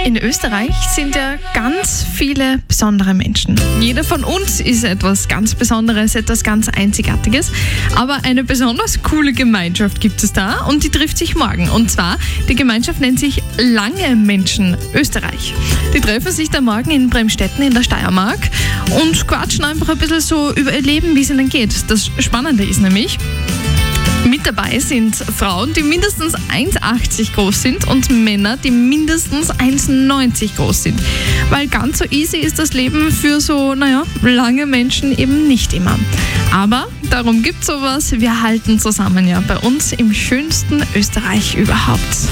in Österreich sind ja ganz viele besondere Menschen. Jeder von uns ist etwas ganz Besonderes, etwas ganz Einzigartiges. Aber eine besonders coole Gemeinschaft gibt es da und die trifft sich morgen. Und zwar, die Gemeinschaft nennt sich Lange Menschen Österreich. Die treffen sich da morgen in Bremstetten in der Steiermark und quatschen einfach ein bisschen so über ihr Leben, wie es ihnen geht. Das Spannende ist nämlich, mit dabei sind Frauen, die mindestens 1,80 groß sind und Männer, die mindestens 1,90 groß sind. Weil ganz so easy ist das Leben für so, lange Menschen eben nicht immer. Aber darum gibt's sowas, wir halten zusammen ja bei uns im schönsten Österreich überhaupt.